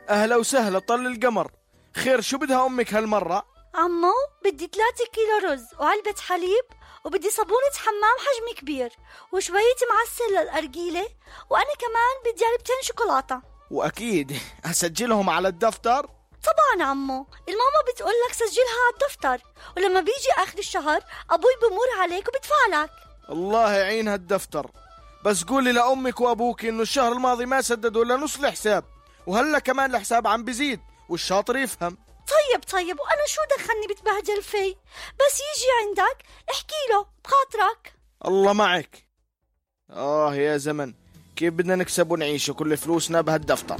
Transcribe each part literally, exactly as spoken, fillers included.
أهلا وسهلا طل القمر. خير شو بدها أمك هالمرة؟ عمو بدي ثلاثة كيلو رز وعلبة حليب، وبدي صابونة حمام حجم كبير وشوية معسل للأرجيلة، وأنا كمان بدي علبتين شوكولاتة. وأكيد هسجلهم على الدفتر؟ طبعا عمو، الماما بتقول لك سجلها على الدفتر، ولما بيجي آخر الشهر أبوي بمر عليك وبدفع لك. الله يعين هالدفتر. بس قولي لأمك وأبوك إنه الشهر الماضي ما سددوا إلا نص الحساب، وهلا كمان الحساب عم بزيد، والشاطر يفهم. طيب طيب، وأنا شو دخلني بتبهجل فيه؟ بس يجي عندك احكي له بخاطرك. الله معك. آه يا زمن، كيف بدنا نكسب ونعيش وكل فلوسنا بهالدفتر؟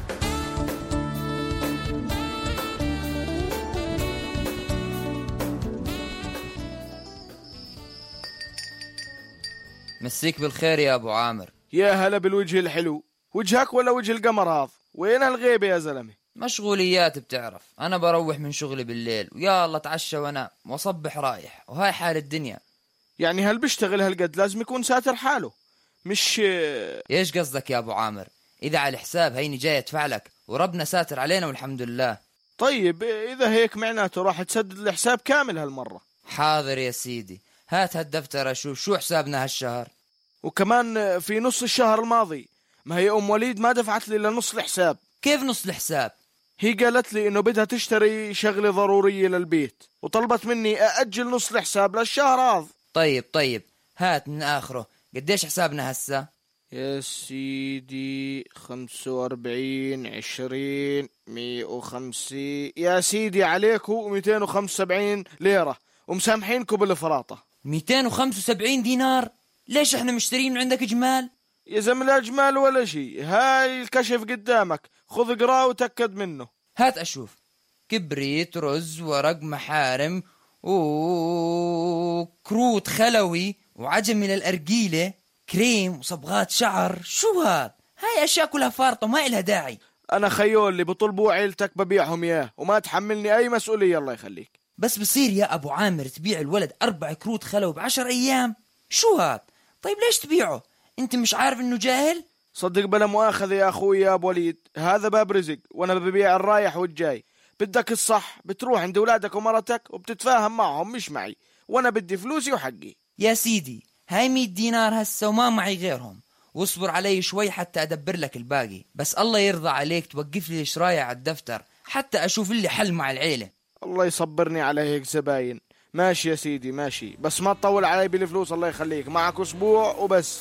مسيك بالخير يا أبو عامر. يا هلا بالوجه الحلو. وجهك ولا وجه القمر هذا؟ وين هالغيبة يا زلمة؟ مشغوليات بتعرف، أنا بروح من شغلي بالليل ويا الله اتعشى وأنام وأصبح رايح، وهاي حال الدنيا. يعني هل بيشتغل هالقد لازم يكون ساتر حاله، مش... إيش قصدك يا أبو عامر؟ إذا على الحساب هيني جاي أدفع لك وربنا ساتر علينا والحمد لله. طيب إذا هيك معناته راح تسدد الحساب كامل هالمرة. حاضر يا سيدي، هات هالدفتر أشوف شو حسابنا هالشهر. وكمان في نص الشهر الماضي ما هي أم وليد ما دفعت لي لنص الحساب. كيف نص الحساب؟ هي قالت لي إنه بدها تشتري شغلة ضرورية للبيت، وطلبت مني أأجل نص الحساب للشهر هذا. طيب طيب، هات من آخره. قديش حسابنا هسا؟ يا سيدي خمسة وأربعين عشرين مية وخمسين يا سيدي عليكو مئتين وخمسة وسبعين ليرة، ومسامحينكو بالفراطة. مئتين وخمسة وسبعين دينار؟ ليش احنا مشترين من عندك جمال؟ يا زلمة لا جمال ولا شيء، هاي الكشف قدامك، خذ اقراه وتأكد منه. هات أشوف. كبريت، رز، ورق محارم، وكروت خلوي، وعجم للأرجيلة، كريم وصبغات شعر. شو هاد؟ هاي أشياء كلها فارطة ما إلها داعي. أنا خيول اللي بطلبوا عيلتك ببيعهم إياه وما تحملني أي مسؤولية الله يخليك. بس بصير يا أبو عامر تبيع الولد أربع كروت خلوي بعشر أيام؟ شو هاد؟ طيب ليش تبيعه؟ أنت مش عارف إنه جاهل؟ صدق بلا مؤاخذة يا أخوي يا أبو وليد، هذا باب رزق وأنا ببيع الرايح والجاي. بدك الصح بتروح عند أولادك ومرتك وبتتفاهم معهم، مش معي، وأنا بدي فلوسي وحقي. يا سيدي هاي مية دينار هسه وما معي غيرهم، واصبر علي شوي حتى أدبر لك الباقي. بس الله يرضى عليك توقف لي شرايع على الدفتر حتى أشوف لي حل مع العيلة. الله يصبرني على هيك زباين. ماشي يا سيدي ماشي، بس ما تطول علي بالفلوس الله يخليك، معك أسبوع وبس.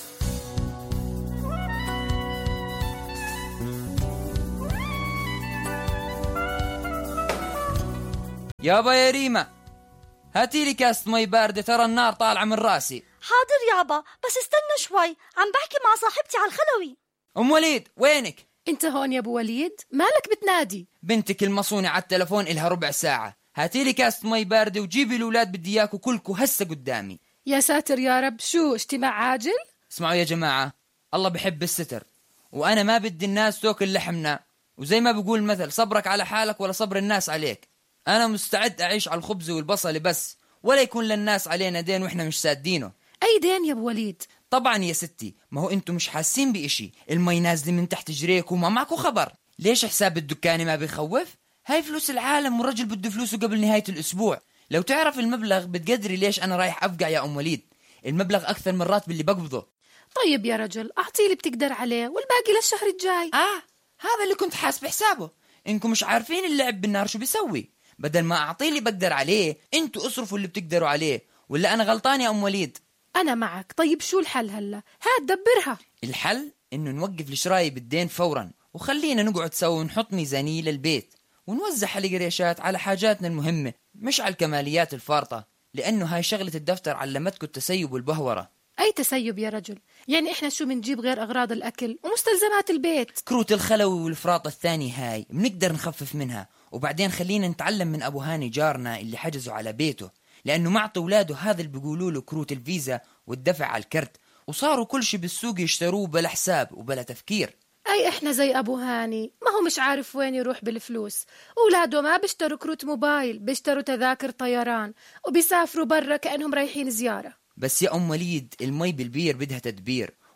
يابا يا ريما هاتي لي كاسة مي باردة، ترى النار طالعة من راسي. حاضر يابا، بس استنى شوي، عم بحكي مع صاحبتي على الخلوي. أم وليد وينك؟ انت هون يا ابو وليد، مالك بتنادي؟ بنتك المصونة على التلفون إلها ربع ساعة. هاتي لي كاسة مي باردة وجيبي الأولاد، بدي إياكوا كلكوا هسه قدامي. يا ساتر يا رب، شو اجتماع عاجل؟ اسمعوا يا جماعة، الله بحب الستر، وأنا ما بدي الناس تاكل لحمنا، وزي ما بقول مثل صبرك على حالك ولا صبر الناس عليك. أنا مستعد أعيش على الخبز والبصل بس، ولا يكون للناس علينا دين وإحنا مش سادينه. أي دين يا أبو وليد؟ طبعا يا ستي، ما هو أنتم مش حاسين بإشي، المي نازلة من تحت جريك وما معكو خبر. ليش حساب الدكاني ما بيخوف؟ هاي فلوس العالم والرجل بده فلوسه قبل نهاية الأسبوع. لو تعرف المبلغ بتقدري ليش أنا رايح أفقع يا أم وليد. المبلغ أكثر من راتب اللي بقبضه. طيب يا رجل أعطي اللي بتقدر عليه والباقي للشهر الجاي. آه هذا اللي كنت حاسب حسابه. إنكم مش عارفين اللعب بالنار شو بيسوي. بدل ما أعطي اللي بقدر عليه انتوا اصرفوا اللي بتقدروا عليه. ولا أنا غلطان يا أم وليد؟ أنا معك. طيب شو الحل هلا؟ هات دبرها. الحل إنه نوقف الشراي بالدين فورا، وخلينا نقعد سوا ونحط ميزانية للبيت، ونوزع القريشات على حاجاتنا المهمة مش على الكماليات الفارطة، لأنه هاي شغلة الدفتر علمتكم التسيب والبهورة. أي تسيب يا رجل؟ يعني إحنا شو منجيب غير أغراض الأكل ومستلزمات البيت؟ كروت الخلوي والفراط الثاني هاي بنقدر نخفف منها، وبعدين خلينا نتعلم من أبو هاني جارنا اللي حجزوا على بيته، لأنه معطي أولاده هذا اللي بيقولوا له كروت الفيزا والدفع على الكرت، وصاروا كل شي بالسوق يشتروه بلا حساب وبلا تفكير. أي إحنا زي أبو هاني، ما هو مش عارف وين يروح بالفلوس. أولاده ما بيشتروا كروت موبايل، بيشتروا تذاكر طيران وبيسافروا برا كأنهم رايحين زيارة. بس يا أم وليد المي بالبير بدها تدبير،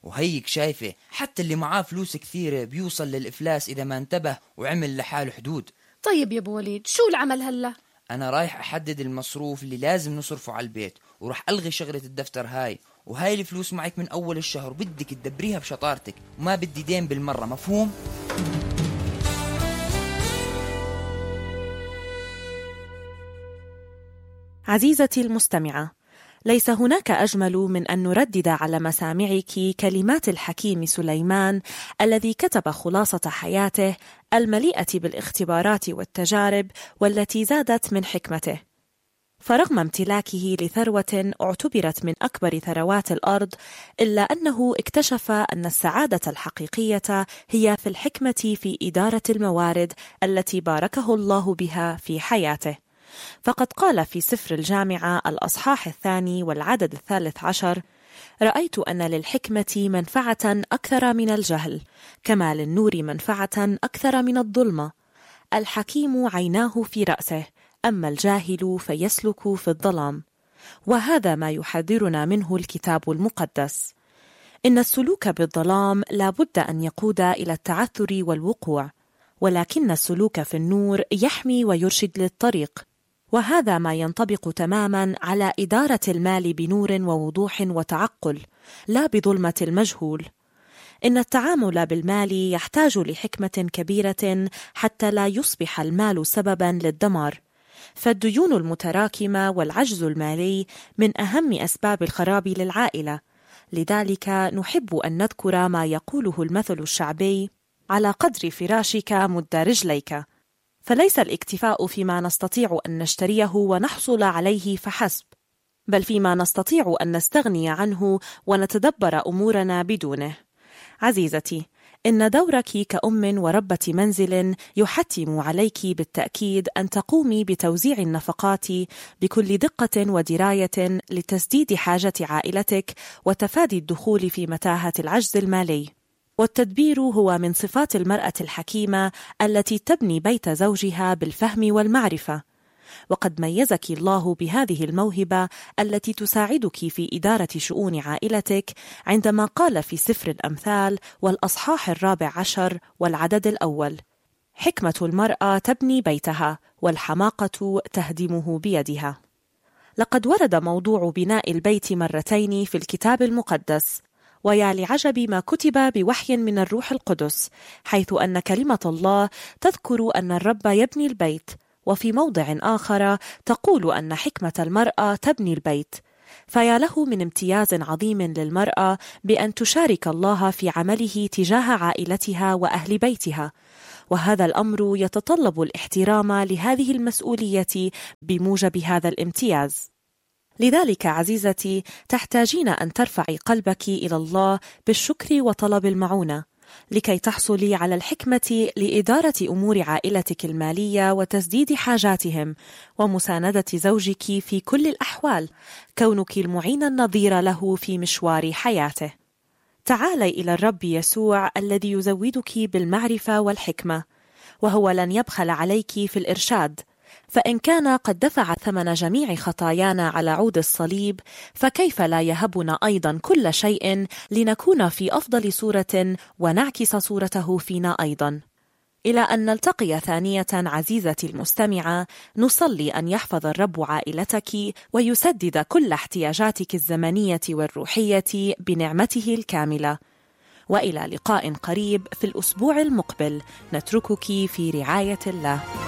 وهيك شايفة حتى اللي معاه فلوس كثيرة بيوصل للإفلاس إذا ما انتبه وعمل لحاله حدود. طيب يا أبو وليد، شو العمل هلأ؟ أنا رايح أحدد المصروف اللي لازم نصرفه على البيت، ورح ألغي شغلة الدفتر هاي، وهاي الفلوس معك من أول الشهر، بدك تدبريها بشطارتك وما بدي دين بالمرة، مفهوم؟ عزيزتي المستمعة، ليس هناك أجمل من أن نردد على مسامعك كلمات الحكيم سليمان الذي كتب خلاصة حياته المليئة بالاختبارات والتجارب والتي زادت من حكمته. فرغم امتلاكه لثروة اعتبرت من أكبر ثروات الأرض، إلا أنه اكتشف أن السعادة الحقيقية هي في الحكمة في إدارة الموارد التي باركه الله بها في حياته. فقد قال في سفر الجامعة الأصحاح الثاني والعدد الثالث عشر: رأيت أن للحكمة منفعة أكثر من الجهل، كما للنور منفعة أكثر من الظلمة. الحكيم عيناه في رأسه، أما الجاهل فيسلك في الظلام. وهذا ما يحذرنا منه الكتاب المقدس. إن السلوك بالظلام لا بد أن يقود إلى التعثر والوقوع، ولكن السلوك في النور يحمي ويرشد للطريق. وهذا ما ينطبق تماما على إدارة المال بنور ووضوح وتعقل، لا بظلمة المجهول. إن التعامل بالمال يحتاج لحكمة كبيرة حتى لا يصبح المال سببا للدمار، فالديون المتراكمة والعجز المالي من أهم أسباب الخراب للعائلة. لذلك نحب أن نذكر ما يقوله المثل الشعبي: على قدر فراشك مد رجليك. فليس الاكتفاء فيما نستطيع أن نشتريه ونحصل عليه فحسب، بل فيما نستطيع أن نستغني عنه ونتدبر أمورنا بدونه. عزيزتي، إن دورك كأم وربة منزل يحتم عليك بالتأكيد أن تقومي بتوزيع النفقات بكل دقة ودراية لتسديد حاجة عائلتك وتفادي الدخول في متاهة العجز المالي. والتدبير هو من صفات المرأة الحكيمة التي تبني بيت زوجها بالفهم والمعرفة. وقد ميزك الله بهذه الموهبة التي تساعدك في إدارة شؤون عائلتك، عندما قال في سفر الأمثال والأصحاح الرابع عشر والعدد الأول: حكمة المرأة تبني بيتها، والحماقة تهدمه بيدها. لقد ورد موضوع بناء البيت مرتين في الكتاب المقدس، ويا لعجب ما كتب بوحي من الروح القدس، حيث أن كلمة الله تذكر أن الرب يبني البيت، وفي موضع آخر تقول أن حكمة المرأة تبني البيت. فيا له من امتياز عظيم للمرأة بأن تشارك الله في عمله تجاه عائلتها وأهل بيتها، وهذا الأمر يتطلب الاحترام لهذه المسؤولية بموجب هذا الامتياز. لذلك عزيزتي، تحتاجين أن ترفعي قلبك إلى الله بالشكر وطلب المعونة، لكي تحصلي على الحكمة لإدارة أمور عائلتك المالية وتسديد حاجاتهم، ومساندة زوجك في كل الأحوال، كونك المعين النظير له في مشوار حياته. تعالي إلى الرب يسوع الذي يزودك بالمعرفة والحكمة، وهو لن يبخل عليك في الإرشاد. فإن كان قد دفع ثمن جميع خطايانا على عود الصليب، فكيف لا يهبنا أيضا كل شيء لنكون في أفضل صورة ونعكس صورته فينا أيضا. إلى أن نلتقي ثانية عزيزتي المستمعة، نصلي أن يحفظ الرب عائلتك ويسدد كل احتياجاتك الزمنية والروحية بنعمته الكاملة. وإلى لقاء قريب في الأسبوع المقبل، نتركك في رعاية الله.